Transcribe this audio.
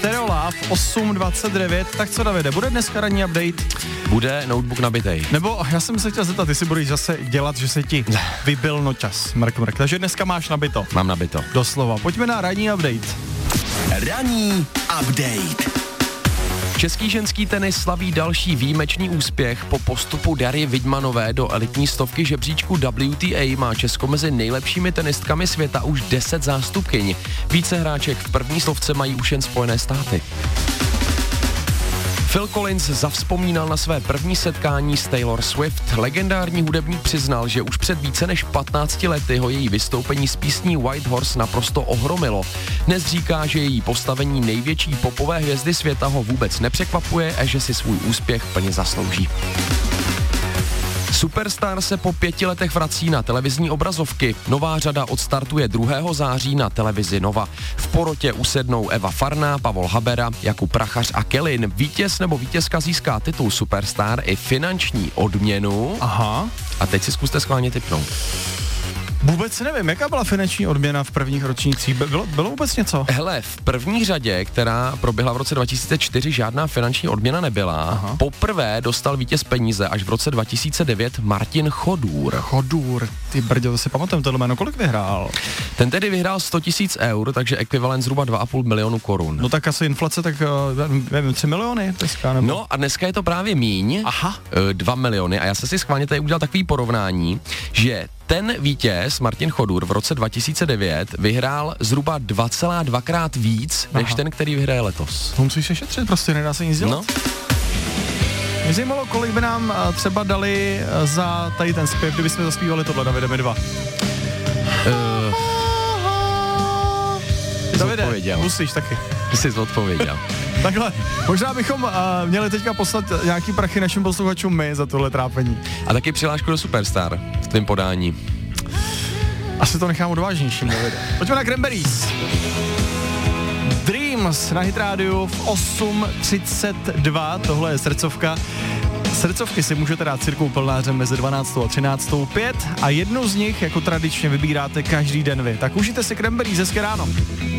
Terola v 8:29. Tak co, Davide, bude dneska ranní update? Bude notebook nabitej. Nebo já jsem se chtěl zeptat, ty si budeš zase dělat, že se ti vybil nočas, Mark. Takže dneska máš nabito. Mám nabito. Doslova. Pojďme na ranní update. Ranní update. Český ženský tenis slaví další výjimečný úspěch. Po postupu Darji Vidmanové do elitní stovky žebříčku WTA má Česko mezi nejlepšími tenistkami světa už 10 zástupkyň. Více hráček v první stovce mají už jen Spojené státy. Phil Collins zavzpomínal na své první setkání s Taylor Swift. Legendární hudebník přiznal, že už před více než 15 lety ho její vystoupení s písní White Horse naprosto ohromilo. Dnes říká, že její postavení největší popové hvězdy světa ho vůbec nepřekvapuje a že si svůj úspěch plně zaslouží. Superstar se po 5 letech vrací na televizní obrazovky. Nová řada odstartuje 2. září na televizi Nova. V porotě usednou Eva Farná, Pavol Habera, Jakub Prachař a Kelin. Vítěz nebo vítězka získá titul Superstar i finanční odměnu. Aha. A teď si zkuste schválně tipnout. Vůbec nevím, jaká byla finanční odměna v prvních ročnících. Bylo vůbec něco? Hele, v první řadě, která proběhla v roce 2004, žádná finanční odměna nebyla. Aha. Poprvé dostal vítěz peníze až v roce 2009 Martin Chodůr. Chodůr, ty brďo, to si pamatujem tohle jméno, kolik vyhrál? Ten tedy vyhrál 100 000 eur, takže ekvivalent zhruba 2,5 milionu korun. No tak asi inflace, tak nevím, 3 miliony dneska, nebo? No a dneska je to právě míň. Aha. 2 miliony a já jsem si schválně tady udělal takový porovnání, že ten vítěz, Martin Chodůr, v roce 2009 vyhrál zhruba 2,2krát víc, než ten, který vyhraje letos. To musíš se šetřit, prostě nedá se nic dělat. No. Mě zajímalo, kolik by nám třeba dali za tady ten zpěv, kdybychom zaspívali tohle, Davide, my dva. Davide, musíš taky. Jsi odpověděl. Takhle, možná bychom měli teďka poslat nějaký prachy našim posluchačům my za tohle trápení. A taky přihlášku do Superstar v tvým podání. Asi to nechám odvážnějším, Davide. Pojďme na Cranberries. Dreams na Hit Radio v 8:32, tohle je srdcovka. Srdcovky si můžete dát Cirkou Plnářem mezi 12. a 13. 5 a jednu z nich jako tradičně vybíráte každý den vy. Tak užijte si Cranberries, hezké ráno.